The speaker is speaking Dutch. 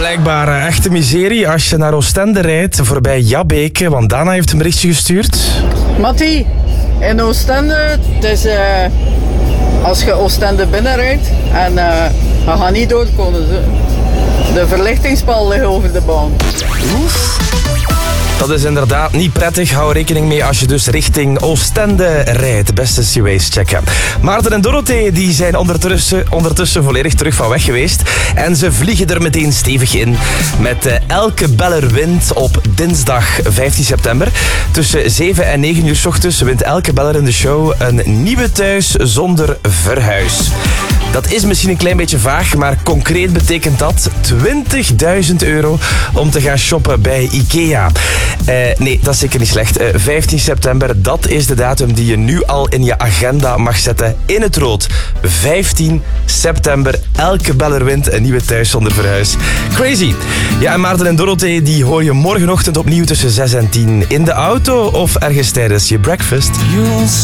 blijkbaar echte miserie als je naar Oostende rijdt voorbij Jabbeke, want Dana heeft een berichtje gestuurd. Mattie, in Oostende, het is als je Oostende binnenrijdt en je gaat niet doorkomen. De verlichtingspalen liggen over de baan. Oef. Dat is inderdaad niet prettig. Hou rekening mee als je dus richting Oostende rijdt. Beste Seaways checken. Maarten en Dorothee die zijn ondertussen volledig terug van weg geweest. En ze vliegen er meteen stevig in. Met Elke Beller wint op dinsdag 15 september. Tussen 7 en 9 uur 's ochtends wint Elke Beller in de show een nieuwe thuis zonder verhuis. Dat is misschien een klein beetje vaag, maar concreet betekent dat 20.000 euro om te gaan shoppen bij IKEA. Nee, dat is zeker niet slecht. 15 september, dat is de datum die je nu al in je agenda mag zetten in het rood. 15 september, Elke Beller wint een nieuwe thuis zonder verhuis. Crazy. Ja, en Maarten en Dorothee, die hoor je morgenochtend opnieuw tussen 6 en 10 in de auto of ergens tijdens je breakfast.